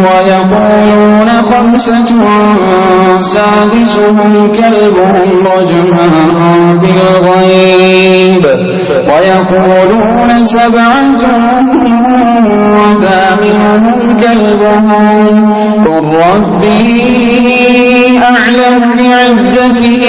ويقولون 5 سادسهم كلبهم رجما بالغيب ويقولون 7 وثامنهم كلبهم قل ربي أعلم بعدتهم